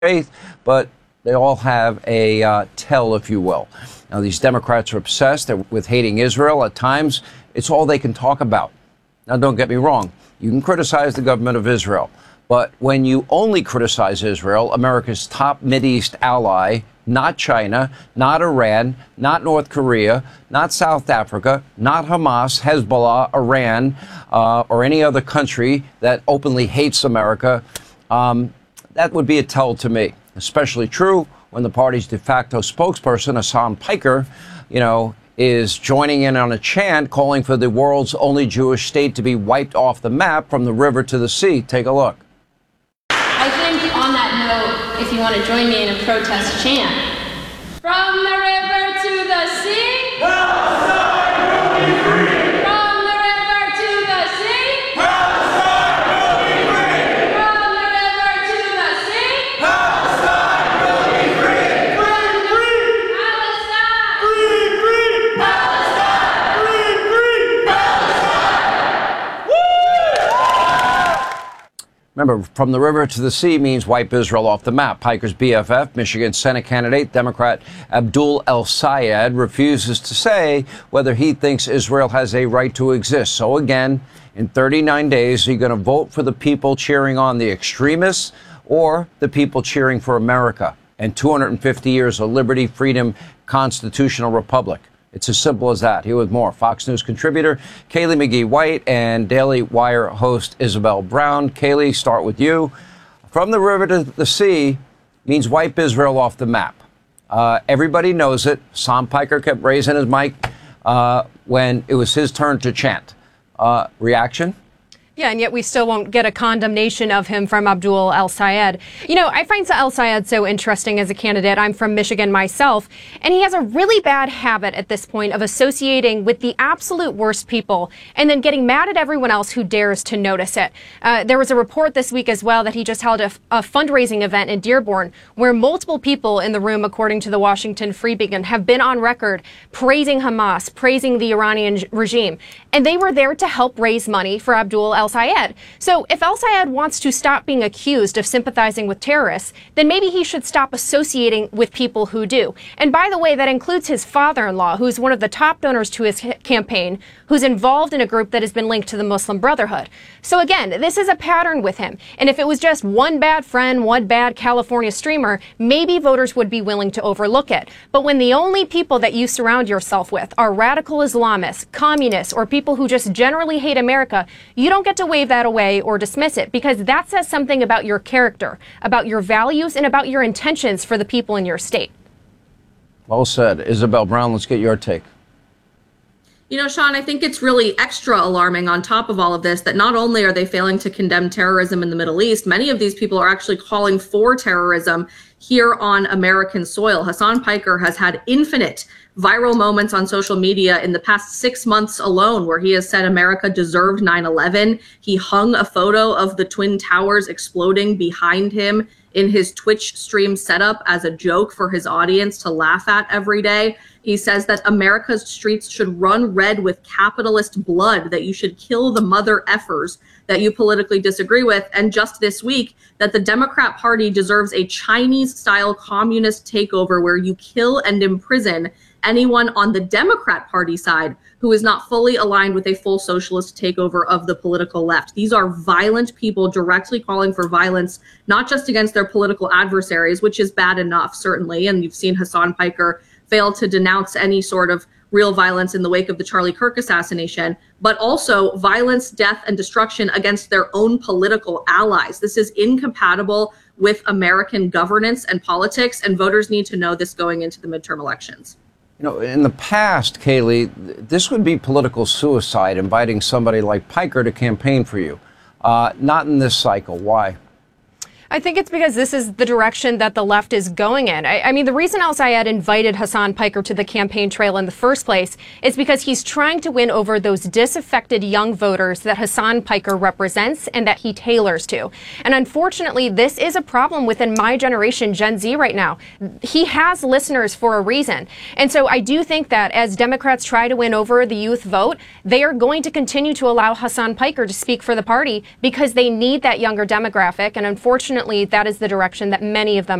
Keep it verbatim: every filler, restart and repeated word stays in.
faith, but they all have a uh, tell, if you will. Now, these Democrats are obsessed with hating Israel. At times, it's all they can talk about. Now, don't get me wrong. You can criticize the government of Israel. But when you only criticize Israel, America's top Mideast ally, not China, not Iran, not North Korea, not South Africa, not Hamas, Hezbollah, Iran, uh, or any other country that openly hates America, um, that would be a tell to me. Especially true when the party's de facto spokesperson, Hasan Piker, you know, is joining in on a chant calling for the world's only Jewish state to be wiped off the map from the river to the sea. Take a look. I think on that note, if you want to join me in a protest chant, from the river to the sea, Palestine will be free. From the river to the sea, Palestine will be free. From the river to the sea, Palestine will be free. Free, free, Palestine. Free, free, Palestine. Free, free, Palestine. Woo! Remember, from the river to the sea means wipe Israel off the map. Piker's B F F, Michigan Senate candidate, Democrat Abdul El-Sayed, refuses to say whether he thinks Israel has a right to exist. So again, in thirty-nine days, are you going to vote for the people cheering on the extremists or the people cheering for America and two hundred fifty years of liberty, freedom, constitutional republic? It's as simple as that. Here with more, Fox News contributor Kaylee McGee-White and Daily Wire host Isabel Brown. Kaylee, start with you. From the river to the sea means wipe Israel off the map. Uh, everybody knows it. Hasan Piker kept raising his mic uh, when it was his turn to chant. Uh, reaction? Yeah, and yet we still won't get a condemnation of him from Abdul El-Sayed. You know, I find El-Sayed so interesting as a candidate. I'm from Michigan myself, and he has a really bad habit at this point of associating with the absolute worst people and then getting mad at everyone else who dares to notice it. Uh, there was a report this week as well that he just held a, a fundraising event in Dearborn where multiple people in the room, according to the Washington Free Beacon, have been on record praising Hamas, praising the Iranian regime. And they were there to help raise money for Abdul El-Sayed. So if El-Sayed wants to stop being accused of sympathizing with terrorists, then maybe he should stop associating with people who do. And by the way, that includes his father-in-law, who's one of the top donors to his campaign, who's involved in a group that has been linked to the Muslim Brotherhood. So again, this is a pattern with him. And if it was just one bad friend, one bad California streamer, maybe voters would be willing to overlook it. But when the only people that you surround yourself with are radical Islamists, communists, or people who just generally hate America, you don't get to wave that away or dismiss it, because that says something about your character, about your values, and about your intentions for the people in your state. Well said. Isabel Brown, let's get your take. You know, Sean, I think it's really extra alarming on top of all of this that not only are they failing to condemn terrorism in the Middle East, many of these people are actually calling for terrorism here on American soil. Hasan Piker has had infinite viral moments on social media in the past six months alone where he has said America deserved nine eleven. He hung a photo of the Twin Towers exploding behind him in his Twitch stream setup as a joke for his audience to laugh at every day. He says that America's streets should run red with capitalist blood, that you should kill the mother effers that you politically disagree with. And just this week, that the Democrat Party deserves a Chinese-style communist takeover where you kill and imprison anyone on the Democrat Party side who is not fully aligned with a full socialist takeover of the political left. These are violent people directly calling for violence, not just against their political adversaries, which is bad enough, certainly. And you've seen Hasan Piker fail to denounce any sort of real violence in the wake of the Charlie Kirk assassination, but also violence, death, and destruction against their own political allies. This is incompatible with American governance and politics, and voters need to know this going into the midterm elections. You know, in the past, Kaylee, this would be political suicide, inviting somebody like Piker to campaign for you. Uh, not in this cycle. Why? I think it's because this is the direction that the left is going in. I, I mean, the reason El-Sayed invited Hasan Piker to the campaign trail in the first place is because he's trying to win over those disaffected young voters that Hasan Piker represents and that he tailors to. And unfortunately, this is a problem within my generation, Gen Z, right now. He has listeners for a reason. And so I do think that as Democrats try to win over the youth vote, they are going to continue to allow Hasan Piker to speak for the party because they need that younger demographic. And unfortunately, unfortunately, that is the direction that many of them